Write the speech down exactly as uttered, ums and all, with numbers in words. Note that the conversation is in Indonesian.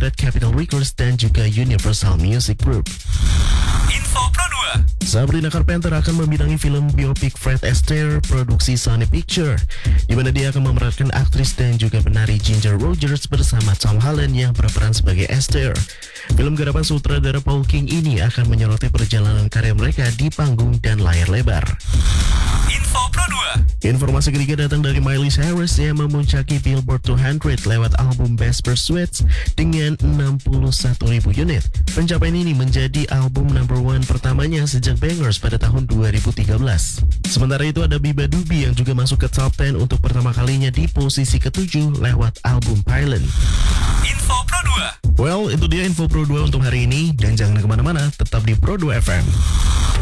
Red Capital Records dan juga Universal Music Group. Info Pro dua. Sabrina Carpenter akan membintangi film biopik Fred Astaire produksi Sony Picture, di mana dia akan memerankan aktris dan juga penari Ginger Rogers bersama Tom Holland yang berperan sebagai Astaire. Film garapan sutradara Paul King ini akan menyoroti perjalanan karir mereka di panggung dan layar lebar. Info Pro dua. Informasi ketiga datang dari Miley Cyrus yang memuncaki Billboard dua ratus lewat album Best Pursuit dengan enam puluh satu ribu unit. Pencapaian ini menjadi album number one pertamanya sejak Bangers pada tahun dua ribu tiga belas. Sementara itu ada Biba Dubi yang juga masuk ke top sepuluh untuk pertama kalinya di posisi ketujuh lewat album Pylon. Info Pro dua. Well, itu dia Info Pro dua untuk hari ini, dan jangan kemana-mana, tetap di Pro dua F M.